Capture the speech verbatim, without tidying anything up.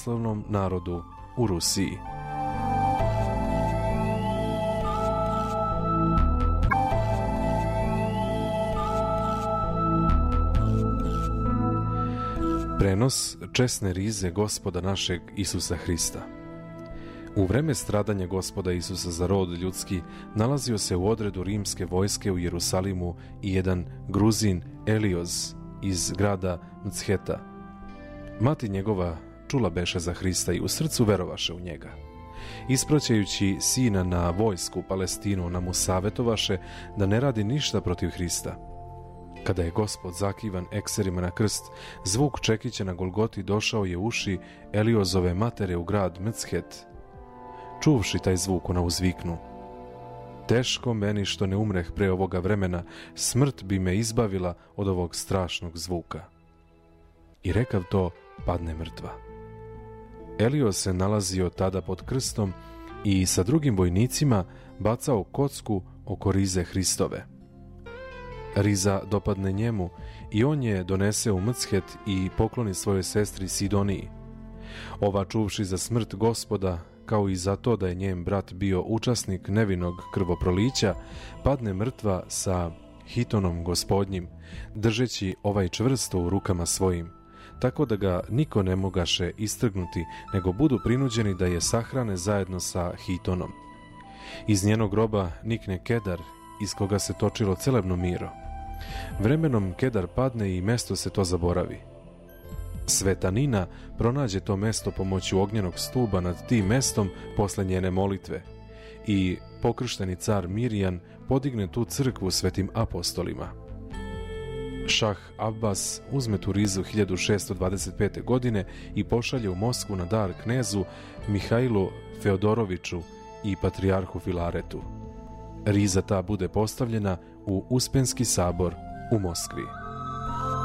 pravoslavnom narodu u Rusiji. Prenos česne rize Gospoda našeg Isusa Hrista. U vreme stradanja Gospoda Isusa za rod ljudski nalazio se u odredu rimske vojske u Jerusalimu i jedan Gruzin Elioz iz grada Mcheta. Mati njegova čula beše za Hrista i u srcu verovaše u njega. Ispraćajući sina na vojsku u Palestinu, ona mu savjetovaše da ne radi ništa protiv Hrista. Kada je Gospod zakivan ekserima na krst, zvuk čekića na Golgoti došao je uši Eliozove matere u grad Mchet. Čuvši taj zvuk, ona uzviknu: teško meni što ne umreh pre ovoga vremena, smrt bi me izbavila od ovog strašnog zvuka. I rekav to, padne mrtva. Elioz se nalazio tada pod krstom i sa drugim vojnicima bacao kocku oko rize Hristove. Riza dopadne njemu i on je donese u Mchet i pokloni svojoj sestri Sidoniji. Ova, čuvši za smrt Gospoda, kao i za to da je njen brat bio učasnik nevinog krvoprolića, padne mrtva sa hitonom Gospodnjim, držeći ovaj čvrsto u rukama svojim, tako da ga niko ne mogaše istrgnuti, nego budu prinuđeni da je sahrane zajedno sa hitonom. Iz njenog groba nikne kedar, iz koga se točilo celebno miro. Vremenom kedar padne i mesto se to zaboravi. Svetanina pronađe to mesto pomoću ognjenog stuba nad tim mestom posle njene molitve i pokršteni car Mirjan podigne tu crkvu svetim apostolima. Šah Abbas uzme tu rizu hiljadu šeststo dvadeset pete. godine i pošalje u Moskvu na dar knezu Mihajlu Feodoroviću i patrijarhu Filaretu. Riza ta bude postavljena u Uspenski sabor u Moskvi.